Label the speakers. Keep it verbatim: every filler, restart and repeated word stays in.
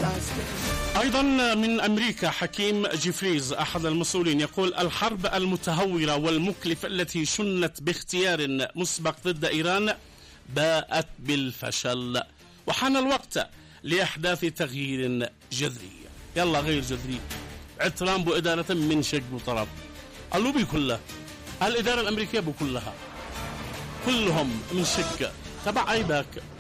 Speaker 1: أيضا من أمريكا حكيم جيفريز أحد المسؤولين يقول الحرب المتهورة والمكلفة التي شنت باختيار مسبق ضد إيران باءت بالفشل، وحان الوقت لإحداث تغيير جذري. يلا غير جذري. عد ترامب إدارة من شق وطرف، اللوبي كله، الإدارة الأمريكية بكلها كلهم من شق تبع أيباك.